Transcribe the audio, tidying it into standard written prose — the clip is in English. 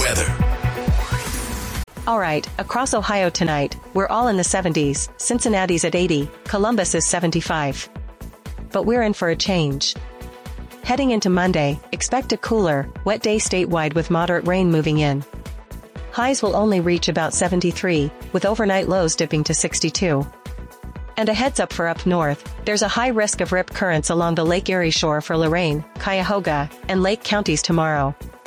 weather. Alright, across Ohio tonight, we're all in the 70s, Cincinnati's at 80, Columbus is 75. But we're in for a change. Heading into Monday, expect a cooler, wet day statewide with moderate rain moving in. Highs will only reach about 73, with overnight lows dipping to 62. And a heads up for up north, there's a high risk of rip currents along the Lake Erie shore for Lorain, Cuyahoga, and Lake counties tomorrow.